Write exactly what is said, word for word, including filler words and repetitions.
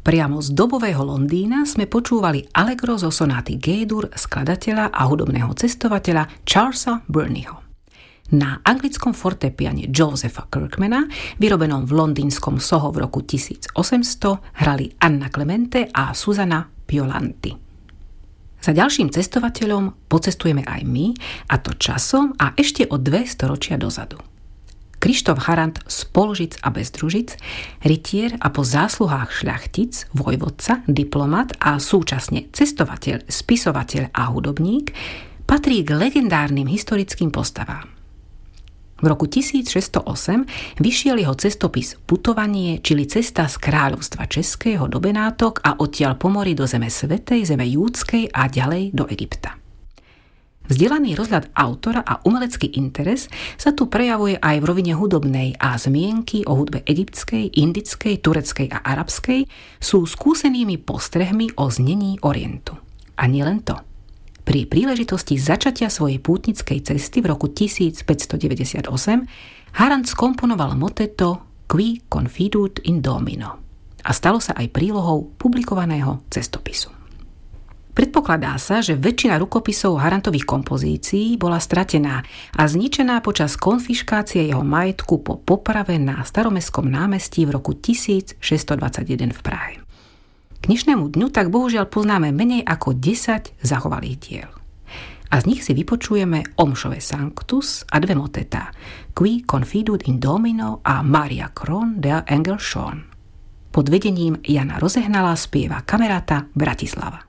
Priamo z dobového Londýna sme počúvali Allegro zo sonáty G-dur skladateľa a hudobného cestovateľa Charlesa Burneyho. Na anglickom fortepiane Josepha Kirkmana, vyrobenom v londýnskom Soho v roku tisícosemsto, hrali Anna Clemente a Susana Piolanti. Za ďalším cestovateľom pocestujeme aj my, a to časom a ešte o dve storočia dozadu. Krištof Harant z Polžic a Bezdružic, rytier a po zásluhách šľachtic, vojvodca, diplomat a súčasne cestovateľ, spisovateľ a hudobník, patrí k legendárnym historickým postavám. V roku tisícšesťstoosem vyšiel jeho cestopis Putovanie, čili cesta z kráľovstva Českého do Benátok a odtiaľ po mori do zeme svätej, zeme júdskej a ďalej do Egypta. Vzdelaný rozhľad autora a umelecký interes sa tu prejavuje aj v rovine hudobnej a zmienky o hudbe egyptskej, indickej, tureckej a arabskej sú skúsenými postrehmi o znení Orientu. A nielen to. Pri príležitosti začatia svojej pútnickej cesty v roku tisícpäťstodeväťdesiatosem Harant skomponoval moteto Qui confidunt in Domino a stalo sa aj prílohou publikovaného cestopisu. Predpokladá sa, že väčšina rukopisov Harantových kompozícií bola stratená a zničená počas konfiškácie jeho majetku po poprave na Staromestskom námestí v roku tisícšesťstodvadsaťjeden v Prahe. K dnešnému dňu tak bohužiaľ poznáme menej ako desať zachovalých diel. A z nich si vypočujeme Omšové Sanctus a dve motetá Qui confidunt in Domino a Maria Kron der Engel schon. Pod vedením Jana Rozehnala spieva Kamerata Bratislava.